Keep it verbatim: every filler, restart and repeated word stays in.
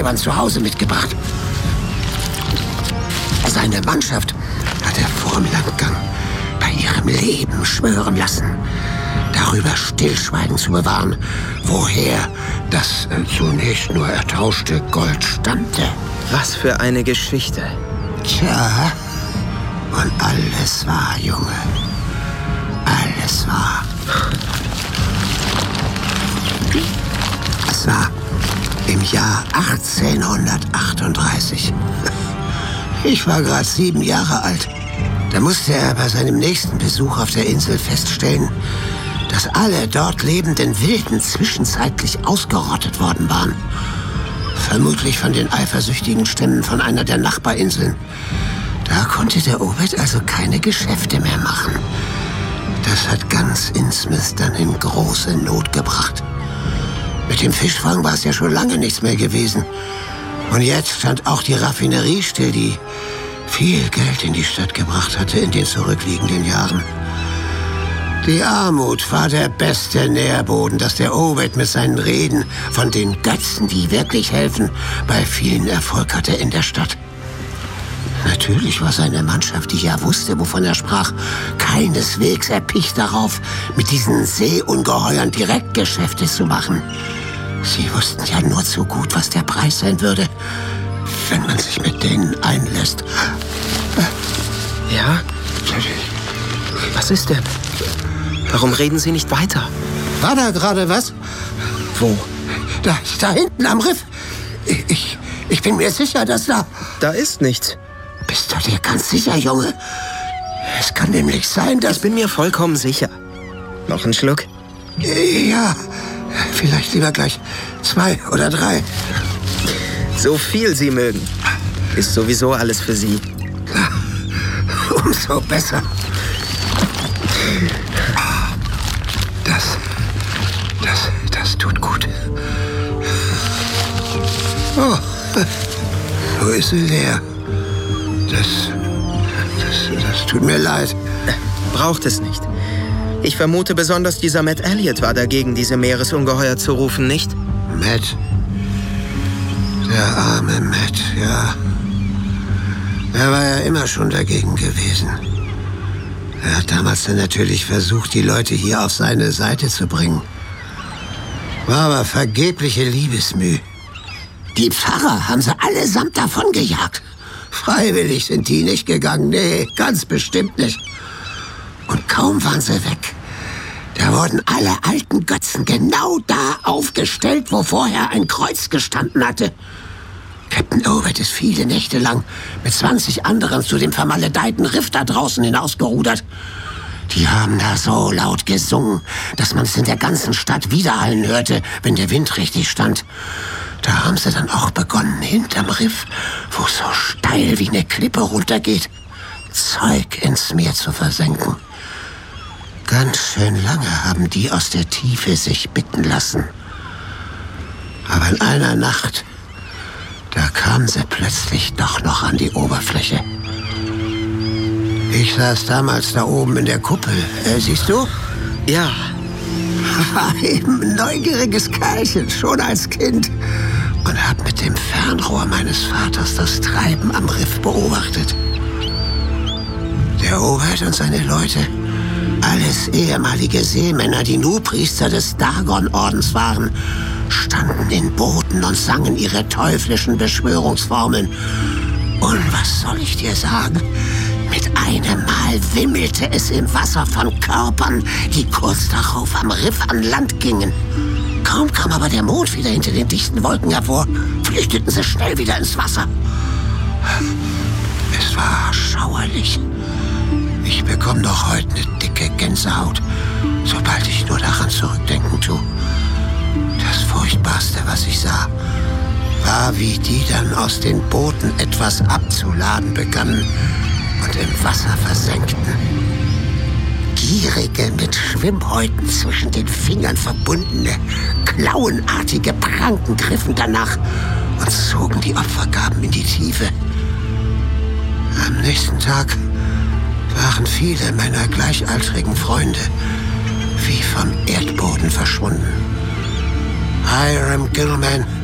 Weibern zu Hause mitgebracht. Seine Mannschaft hat er vor dem Landgang bei ihrem Leben schwören lassen, darüber Stillschweigen zu bewahren, woher das äh, zunächst nur ertauschte Gold stammte. Was für eine Geschichte. Tja, und alles wahr, Junge. Alles wahr. Es war im Jahr achtzehnhundertachtunddreißig. Ich war gerade sieben Jahre alt. Da musste er bei seinem nächsten Besuch auf der Insel feststellen, dass alle dort lebenden Wilden zwischenzeitlich ausgerottet worden waren. Vermutlich von den eifersüchtigen Stämmen von einer der Nachbarinseln. Da konnte der Obed also keine Geschäfte mehr machen. Das hat ganz Innsmouth dann in große Not gebracht. Mit dem Fischfang war es ja schon lange nichts mehr gewesen. Und jetzt stand auch die Raffinerie still, die viel Geld in die Stadt gebracht hatte in den zurückliegenden Jahren. Die Armut war der beste Nährboden, dass der Obed mit seinen Reden von den Götzen, die wirklich helfen, bei vielen Erfolg hatte in der Stadt. Natürlich war seine Mannschaft, die ja wusste, wovon er sprach, keineswegs erpicht darauf, mit diesen Seeungeheuern Direktgeschäfte zu machen. Sie wussten ja nur zu gut, was der Preis sein würde, wenn man sich mit denen einlässt. Ja? Was ist denn? Warum reden Sie nicht weiter? War da gerade was? Wo? Da, da hinten am Riff. Ich, ich bin mir sicher, dass da... Da ist nichts. Bist du dir ganz sicher, Junge? Es kann nämlich sein, dass... Ich bin mir vollkommen sicher. Noch ein Schluck? Ja, vielleicht lieber gleich zwei oder drei. So viel Sie mögen. Ist sowieso alles für Sie. Umso besser. Das, das, das tut gut. Oh, wo ist sie leer? Das, das, das tut mir leid. Braucht es nicht. Ich vermute, besonders dieser Matt Elliott war dagegen, diese Meeresungeheuer zu rufen, nicht? Matt? Der arme Matt, ja. Er war ja immer schon dagegen gewesen. Er hat damals dann natürlich versucht, die Leute hier auf seine Seite zu bringen. War aber vergebliche Liebesmüh. Die Pfarrer haben sie allesamt davongejagt. Freiwillig sind die nicht gegangen, nee, ganz bestimmt nicht. Und kaum waren sie weg, da wurden alle alten Götzen genau da aufgestellt, wo vorher ein Kreuz gestanden hatte. Captain Obed ist viele Nächte lang mit zwanzig anderen zu dem vermaledeiten Riff da draußen hinausgerudert. Die haben da so laut gesungen, dass man es in der ganzen Stadt widerhallen hörte, wenn der Wind richtig stand. Da haben sie dann auch begonnen, hinterm Riff, wo es so steil wie eine Klippe runtergeht, Zeug ins Meer zu versenken. Ganz schön lange haben die aus der Tiefe sich bitten lassen. Aber in einer Nacht, da kamen sie plötzlich doch noch an die Oberfläche. Ich saß damals da oben in der Kuppel, äh, siehst du? Ja. War eben ein neugieriges Kerlchen, schon als Kind. Und hab mit dem Fernrohr meines Vaters das Treiben am Riff beobachtet. Der Obed und seine Leute, alles ehemalige Seemänner, die nur Priester des Dagon-Ordens waren, standen in Booten und sangen ihre teuflischen Beschwörungsformeln. Und was soll ich dir sagen? Mit einem Mal wimmelte es im Wasser von Körpern, die kurz darauf am Riff an Land gingen. Kaum kam aber der Mond wieder hinter den dichten Wolken hervor, flüchteten sie schnell wieder ins Wasser. Es war schauerlich. Ich bekomme noch heute eine dicke Gänsehaut, sobald ich nur daran zurückdenken tue. Das Furchtbarste, was ich sah, war, wie die dann aus den Booten etwas abzuladen begannen und im Wasser versenkten. Gierige, mit Schwimmhäuten zwischen den Fingern verbundene, klauenartige Pranken griffen danach und zogen die Opfergaben in die Tiefe. Am nächsten Tag waren viele meiner gleichaltrigen Freunde wie vom Erdboden verschwunden. Hiram Gilman